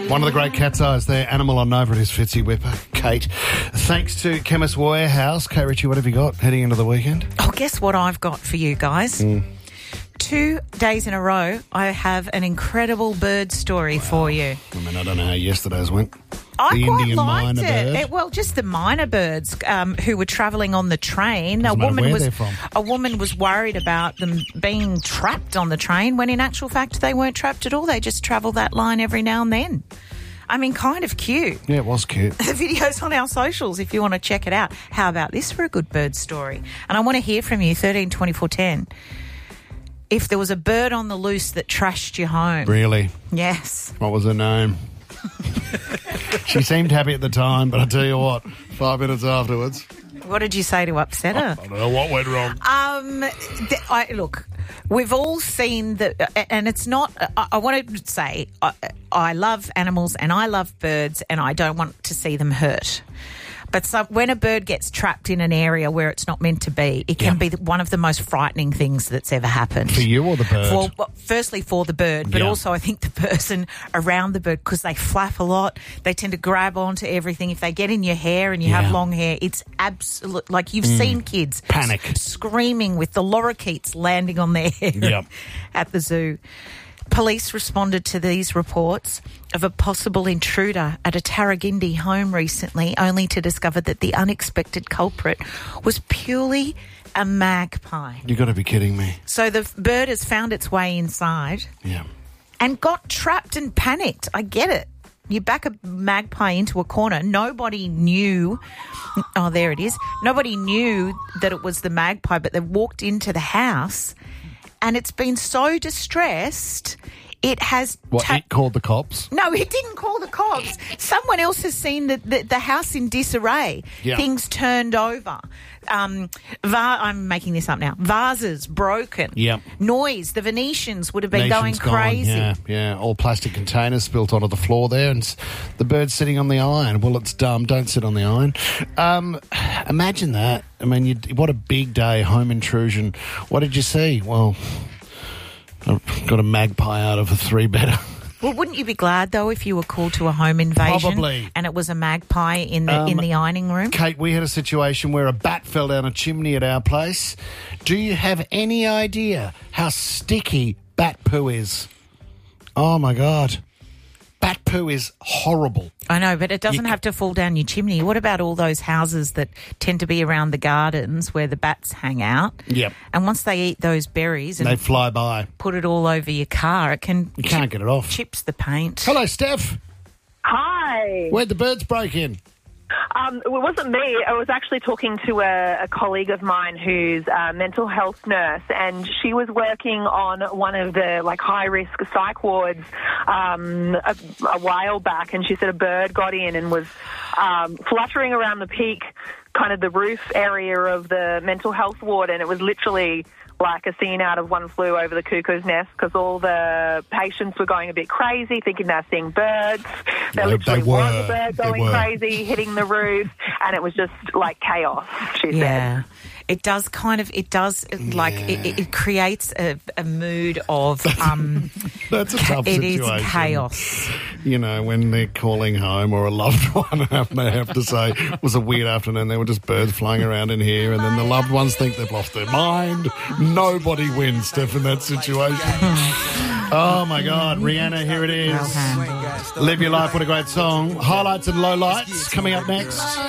One of the great cat's eyes there, Animal on Nova. It is Fitzy Whipper, Kate. Thanks to Chemist Warehouse. Kate Ritchie, what have you got heading into the weekend? Oh, guess what I've got for you guys? 2 days in a row, I have an incredible bird story for you. I mean, I don't know how yesterday's went. I The quite Indian liked myna it. bird. Well, just the myna birds who were travelling on the train. Doesn't matter where they're from. A woman was worried about them being trapped on the train when in actual fact they weren't trapped at all. They just travel that line every now and then. I mean, kind of cute. Yeah, it was cute. The video's on our socials if you want to check it out. How about this for a good bird story? And I want to hear from you, 13 24 10. If there was a bird on the loose that trashed your home. Really? Yes. What was her name? She seemed happy at the time, but I tell you what, 5 minutes afterwards, What did you say to upset her? I don't know what went wrong. Look, we've all seen that, and it's not. I want to say I love animals and I love birds, and I don't want to see them hurt. But when a bird gets trapped in an area where it's not meant to be, it can be one of the most frightening things that's ever happened. For you or the bird? Firstly, for the bird, but also I think the person around the bird, because they flap a lot, they tend to grab onto everything. If they get in your hair and you have long hair, it's absolute. Like you've seen kids panic, screaming with the lorikeets landing on their hair at the zoo. Police responded to these reports of a possible intruder at a Tarragindi home recently, only to discover that the unexpected culprit was purely a magpie. You got to be kidding me. So the bird has found its way inside and got trapped and panicked. I get it. You back a magpie into a corner. Nobody knew. Oh, there it is. Nobody knew that it was the magpie, but they walked into the house. And it's been so distressed, it has... It called the cops? No, it didn't call the cops. Someone else has seen the house in disarray. Yeah. Things turned over. I'm making this up now. Vases broken. Yeah. Noise. The Venetians would have been going crazy. Yeah. All plastic containers spilt onto the floor there, and the bird's sitting on the iron. Well, it's dumb. Don't sit on the iron. Imagine that. I mean, what a big day, home intrusion. What did you see? Well, I got a magpie out of a 3-bedder. Well, wouldn't you be glad, though, if you were called to a home invasion? Probably. And it was a magpie in the ironing room? Kate, we had a situation where a bat fell down a chimney at our place. Do you have any idea how sticky bat poo is? Oh, my God. Bat poo is horrible. I know, but it doesn't have to fall down your chimney. What about all those houses that tend to be around the gardens where the bats hang out? Yep. And once they eat those berries and they fly by, put it all over your car, you can't get it off. Chips the paint. Hello, Steph. Hi. Where'd the birds break in? It wasn't me. I was actually talking to a colleague of mine who's a mental health nurse, and she was working on one of the high-risk psych wards a while back, and she said a bird got in and was fluttering around the peak, kind of the roof area of the mental health ward, and it was literally like a scene out of One Flew Over the Cuckoo's Nest, because all the patients were going a bit crazy, thinking they're seeing birds. There literally was a bird going crazy, hitting the roof, and it was just like chaos, she said. It does it creates a mood of that's a tough situation. It is chaos. You know, when they're calling home or a loved one and they have to say it was a weird afternoon, there were just birds flying around in here, and then the loved ones think they've lost their mind. Nobody wins, Steph, in that situation. Oh my God, Rihanna, here it is. Live Your Life, what a great song. Highlights and lowlights coming up next.